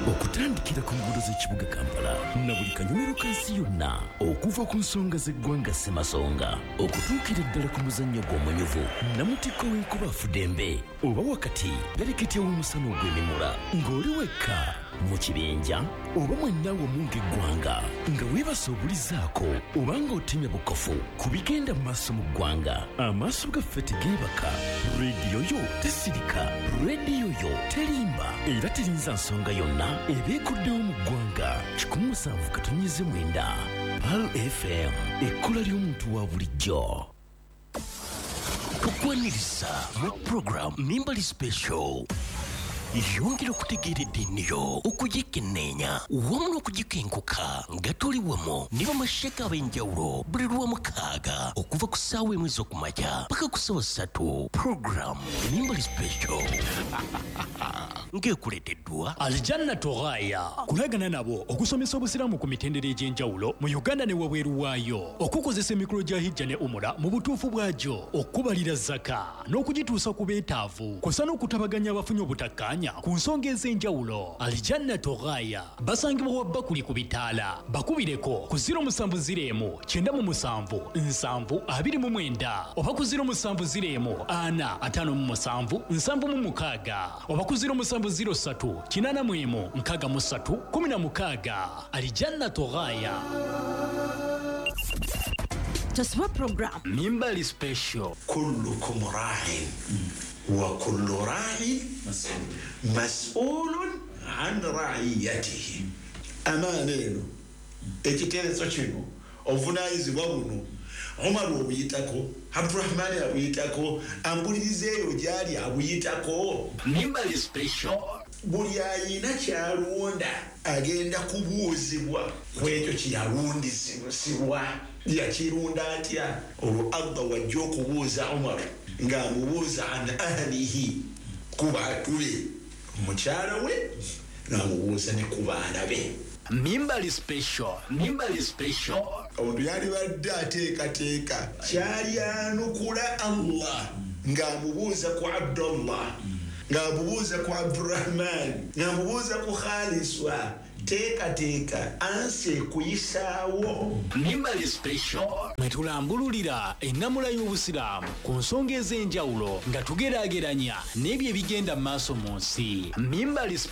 okutandikira ku nguudo z'ekibuga Kampala na buli kanyomero kansi yonna, okuva ku nsonga z'eggwanga Ssemasonga okutuukira ddala ku muzannyo gw'omunyuvu Namutikko w'enkuba Fudembe, oba wakati bereketya w'omusana ogw'emimula, ng'oli wekka mu kibinja oba mwenna wamu ng'eggwanga nga weebase obulizaako oba ng'otemya bukofu ku bigenda mu maaso mu ggwanga. Amaaso gaffe tegeebaka, leediyo yo tesirika, leediyo yo terimba era terinza nsonga yonna ebeekuddewo mu ggwanga. 107.9 Pal FM, ekkola ly'omuntu wa bulijjo. Tukwaniriza mu program Mimbali Special yongera okutegeera eddiiniyo okugikenneenya wamu n'okugikenkuka nga tuli wamu ne bamasheka ab'enjawulo buli lw'omukaaga okuva ku ssaawa emu ez'okumakya paka ku ssaawa 3. Program Mimbali Special ng'ekuleeteddwa Aljanna Toghaya, kulagana nabo okusomesa obusiraamu ku mitendera egy'enjawulo mu Uganda ne wabweru waayo, okukozesa emikolo gya hijja ne umura mu butuufu bwagyo, okubalira zaka n'okugituusa ku beetaavu, kw'ossa n'okutabaganya abafunye obutakkaanya ku nsonga ez'enjawulo. Aljanna Toghaya basangibwa wa Bakuli ku bitaala, bakubireko ku 0701 977 729 oba ku 0701 457 776 oba ku 0703 881 63 Aljanna Toghaya. Taswa program Mimbali Special. كلكم راع وكل راع مسؤول عن رعيته. أمانين ekiteerezo kino obuvunaanyizibwa buno Omar obuyitako, Abdurrahman abuyitako, ambulirizeeyo gyali abuyitako. Mimbali Special. Buli ayina kyalonda agenda kubuuzibwa ku ekyo kyeyalondesibwa yakirunda atya. Olwo Allah wajja okubuuza Omar ng'amubuuza an ahlihi, ku bantu be, omukyala we n'amubuuza ne ku baana be. Mimbali Special. Mimbali Special. Omuntu yali badde ateekateeka kyali anukula Allah ng'amubuuza ku Abdullah, ng'amubuuza ku Abdurrahman, ng'amubuuza ku Khaliswa. Teekateeka ansi ekuyisaawo. Mimbali Special. Metulambululira ennamula y'obusiraamu ku nsonga ez'enjawulo nga tugeraageranya n'ebyo ebigenda mu maaso mu nsi. Mimbali